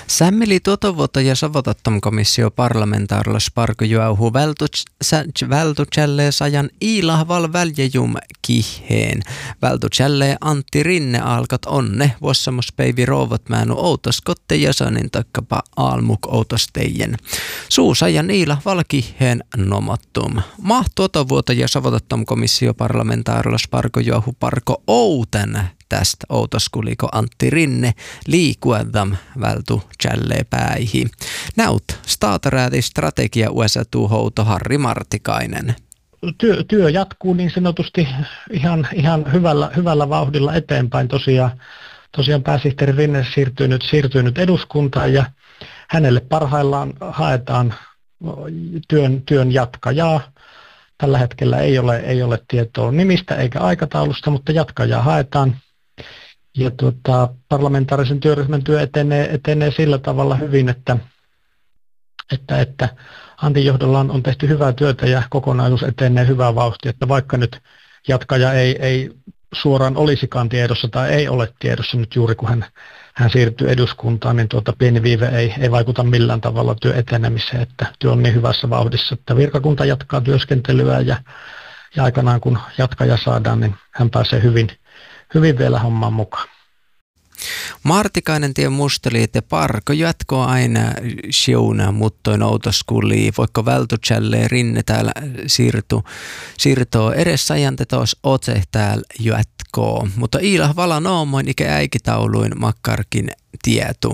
Sämmili tuotovuotta ja savotattam komissio parlamentaarlas parko juauhu vältutsälleen sajan iilahval väljäjum kiheen. Vältutsälleen Antti Rinne alkat onne, vuossamuspäivi roovat määnu outoskotte jäsanin takkapa aalmuk outostejen. Suusajan iilahval kiheen nomattum. Tuotovuotta ja savotattam komissio parlamentaarlas parko juauhu parko outen. Tästä outoskuliko Antti Rinne liikuadam vältu tjällee päihi. Näyt staatarääti strategia USA tuhouto Harri Martikainen. Työ jatkuu niin sanotusti ihan hyvällä vauhdilla eteenpäin. Tosiaan pääsihteeri Rinne siirtynyt eduskuntaan ja hänelle parhaillaan haetaan työn jatkajaa. Tällä hetkellä ei ole tietoa nimistä eikä aikataulusta, mutta jatkajaa haetaan. Ja parlamentaarisen työryhmän työ etenee sillä tavalla hyvin, että Antin johdolla on tehty hyvää työtä ja kokonaisuus etenee hyvää vauhtia. Että vaikka nyt jatkaja ei suoraan olisikaan tiedossa tai ei ole tiedossa nyt juuri kun hän siirtyy eduskuntaan, niin pieni viive ei vaikuta millään tavalla työ etenemiseen, että työ on niin hyvässä vauhdissa, että virkakunta jatkaa työskentelyä ja aikanaan kun jatkaja saadaan, niin hän pääsee hyvin vielä hommaan mukaan. Martikainen tie musteli, että parko jatkoa aina siuna, mutta noutaskuli, voikko vältutsälleen Rinne täällä siirtoo edes ajantetos otse täällä jatkoa. Mutta iilah vala noomoin ikä äikitauluin makkarkin tietu.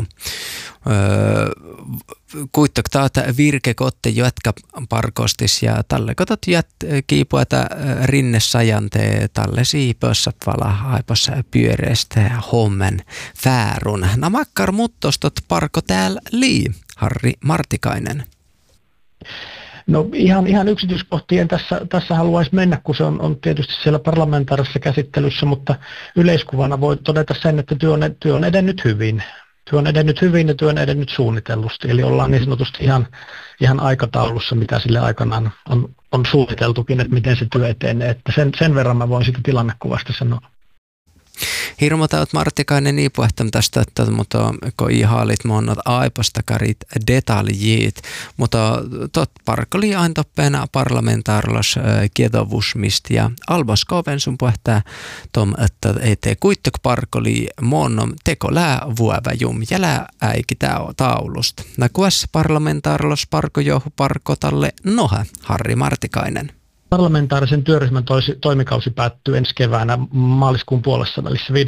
Kuittok taata virke kotte jatka parkostis ja talle kotot kiipuata Rinne sajante talle siipössä vala haipos pyöreästä hommen väärun. Namakkar muttostot parko täällä Harri Martikainen. No ihan yksityiskohtien tässä haluaisi mennä, kun se on tietysti siellä parlamentaarisessa käsittelyssä, mutta yleiskuvana voi todeta sen, että työ on edennyt hyvin. Työ on edennyt hyvin ja työ on edennyt suunnitellusti, eli ollaan niin sanotusti ihan aikataulussa, mitä sille aikanaan on suunniteltukin, että miten se työ etenee. Että sen verran mä voin sitä tilannekuvasta sanoa. Hirmota oot Martikainen ipuehtam tästä, mutta kun ihaalit monot aipostakarit detaljit, mutta tot parkoli aina toppeena parlamentaarlos kiedovusmist ja albos koven sun puhetta tom, että ete kuittok parkoli monom teko lää vuoväjum ja lää äiki taulusta. Nakuas parlamentaarlos parkojohu parkotalle noha Harri Martikainen. Parlamentaarisen työryhmän toimikausi päättyy ensi keväänä maaliskuun puolessa välissä